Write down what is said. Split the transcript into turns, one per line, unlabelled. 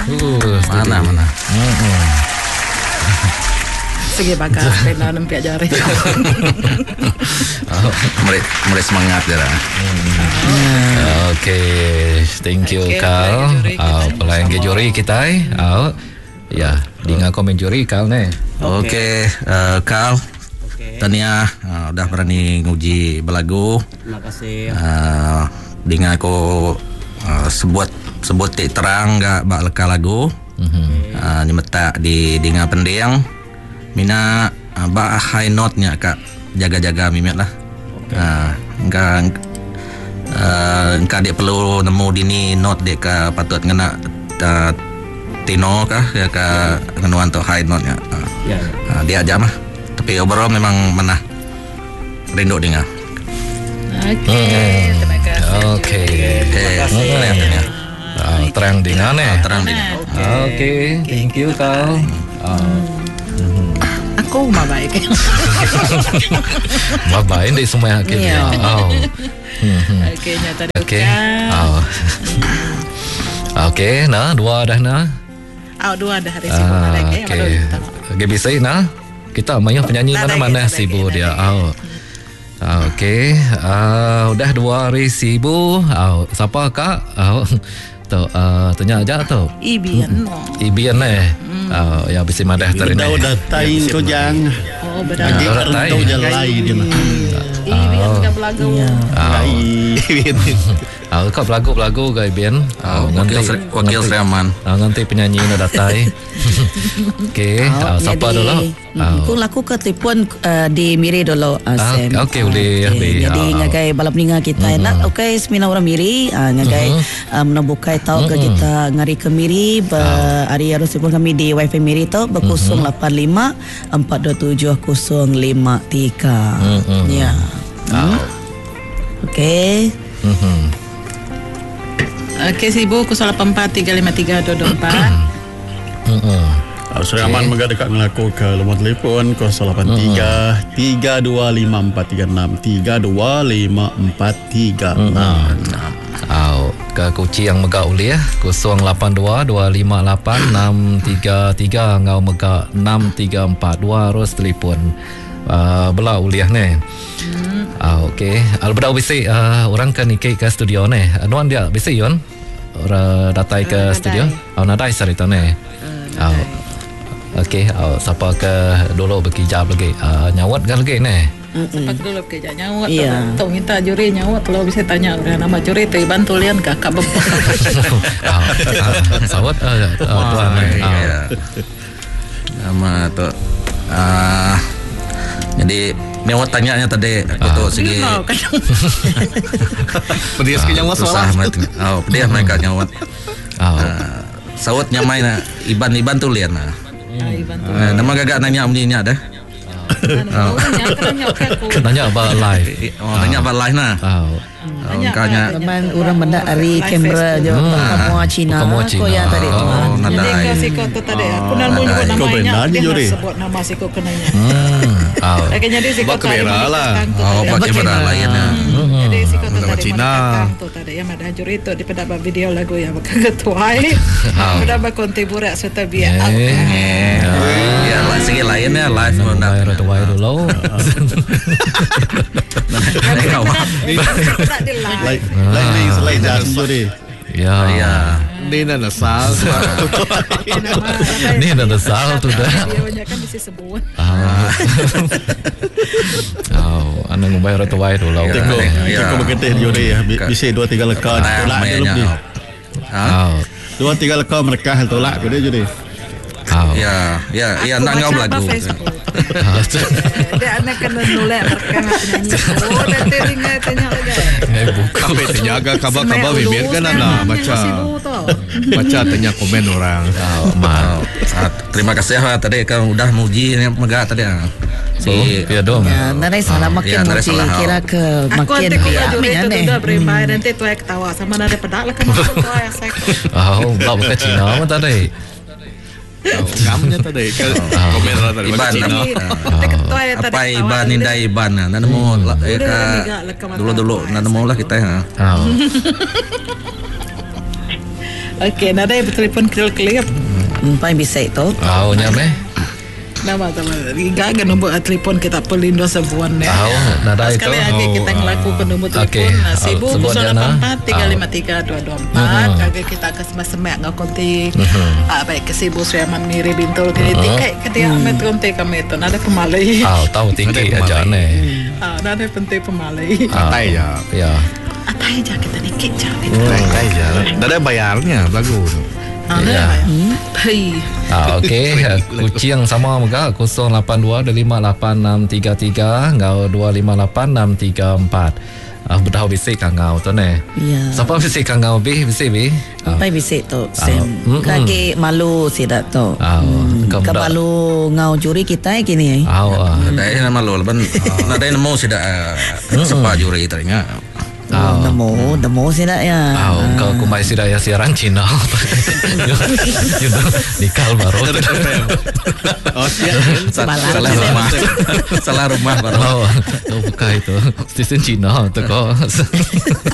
Mana.
Segi bakal pena nempiak jari.
Mulai semangat je lah.
Okay, thank you Carl. Pelayan ke juri kita. Ya, dengan komen juri Carl ni.
Okay, Carl. Tania udah berani nguji belagu.
Terima kasih.
Dengan aku sebut terang gak bak leka lagu. Nyemetak di dengan pendiang. Mina bak high note nya kak jaga-jaga mimet lah. Engkau dia perlu nemu dini note dia ka patut ngena tino kah ya ka ngenuan untuk high note nya. Dia aja mah. Tapi overall memang menah rindu dengar.
Terima kasih.
Terang dengan
Terang dengar.
Okay, thank you Carl.
Aku mah baik.
Baik di semua akhirnya.
Okay, nyata dia.
Okay, nah dua dah nah.
Dua dah hari sibuk lagi.
Okay, bisa nah. Kita main penyanyi mana-mana sibuk dia. Okay, udah 2 hari sibuk. Siapa kak? Tanya aja tu. Ibian ya bisa madah tadi.
Udah tain kau jang.
Benar.
Tahu jalai dia mah.
Ibian juga belagu.
Kau belagu gay Ibian.
Wakil Sreman.
Nanti penyanyi nak datai. Okay, siapa dulu?
Aku laku ke telefon di Miri dulu.
Okay, boleh.
Jadi ngagai balap ninga kita nak. Okay, semina orang Miri. Ngagai menabukai tahu ke kita ngari ke Miri. Hari harus telefon kami di wifi Miri tu ber-085 427 053. Ya. Okay.
Okay, sibuk 084 353 224.
Suraman mega dekat ngelaku ke nombor telefon 083 325 436
ke kunci yang mega uli ya 082 258 633 ngau mega 6342 harus telefon bela uliah ni. Okey, alberda bisi orang kan ikai ke studio ni. Anuan dia bisi yon. Ora datai ke studio. Nadai sarita ni. Okey, siapa ke dulu berkijab lagi. Nyawat kan lagi ni.
Sempat dulu kerja nyawat. Tahu minta juri nyawat kalau bisa tanya nama juri tu bantu lian kakak bapa.
Sawat tuan ni.
Nama tu jadi nyawat tanyanya tadi aku tu segi
Pedia sikit nyawat
susah pedia mereka nyawat. Sawat nyamai na Iban tu lian nah. Nama gagak nanya bunyinya dah.
Nanya about live.
Nanya about live nah. Makanya
teman orang benda hari kamera je kamu Cina ko ya tadi tu.
Jadi kau siko tu tadi aku nak menyebut namanya dia sebut nama siko kenanya. Jadi siko
kamera lah.
Pakai kamera lain.
Jadi siko tu tadi Cina. Tu tadi yang ada juri tu di pendapat video lagu yang ketuai. Pendapat kontemporer serta biar.
Ya lah segi lainnya live
mendapat dulu.
Lain dah juri.
Ya.
Ni nak sal.
Ni nak sal tu dah.
Dia kan bisa sebut.
Anak ngubah ratu wai dulu.
Tengok begitu juri bisa 2-3 lekar tolak dia lebih. 2-3 lekar mereka tolak dia juri.
Ya nak ngau lagu.
Dia anak kena nolak mereka nyanyi. Nanti ringai tanya lagi.
Bukan penjaga kabar-kabar bibir kan anak baca tanya komen orang.
Terima kasih tadi kan udah muji megah tadi.
Ya dong.
Nanti salah makin muji kira ke makin
biar ni. Udah berimbang nanti tu yang ketawa sama nanti pedak lah kan tu yang saya.
Bab ke Cina mana tadi?
Kamunya tadi komen tadi
Iban apa Iban indai Iban nemu dulu nemu lah kita
Okey, nada telefon kelip.
Paling bisa itu.
Nyame.
Nama gagal nombor telefon kita pelindo sebuan ya.
Nada itu.
Sekali lagi kita ngelakukan nombor telefon. Sibu 084 353 224. Gagal kita ke semak ngau konti. Baik ke Sibu Sriaman Miri Bintul kini tikai ke dia amet konti kami itu. Nada pemalai.
Tahu tinggi aja nih.
Nada penting pemalai.
Atai ya.
Ya.
Atai aja kita nikit aja.
Atai aja. Ada bayarnya bagus.
Okey, kunci yang sama juga 082-586-33 ngau 258-634. Bedah bisik kangau tu ne.
Ya.
Siapa bisik kangau bisik.
Pai bisik tu. Kaki malu sidak tu. Malu ngau juri kita kini.
Dai malu ban. Nadai nemu sidak sepa juri tanya.
Demo sidak ya.
Kau kumai sidak ya siaran Cina. Nikal baru.
Salah rumah baru.
Buka itu. Stesen Cina tu kau.